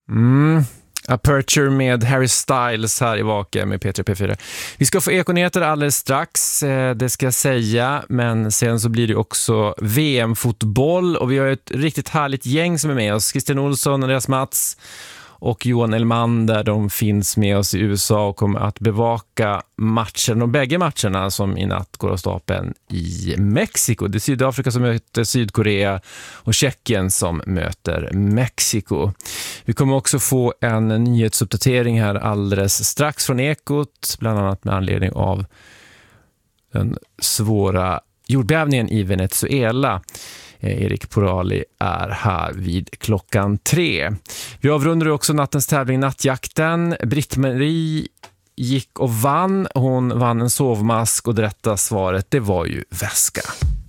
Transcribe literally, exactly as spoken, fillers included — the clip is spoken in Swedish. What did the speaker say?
Mm. Aperture med Harry Styles här i Vaka med P tre P fyra. Vi ska få Ekonyheter alldeles strax, det ska jag säga, men sen så blir det också V M-fotboll och vi har ett riktigt härligt gäng som är med oss. Christian Olsson, Andreas Mats och Johan Elmander, de finns med oss i U S A och kommer att bevaka matchen, de bägge matcherna som i natt går av stapeln i Mexiko. Det är Sydafrika som möter Sydkorea och Tjeckien som möter Mexiko. Vi kommer också få en nyhetsuppdatering här alldeles strax från Ekot, bland annat med anledning av den svåra jordbävningen i Venezuela. Erik Porali är här vid klockan tre. Vi avrundar också nattens tävling Nattjakten. Britt-Marie gick och vann. Hon vann en sovmask och det rätta svaret, det var ju väska.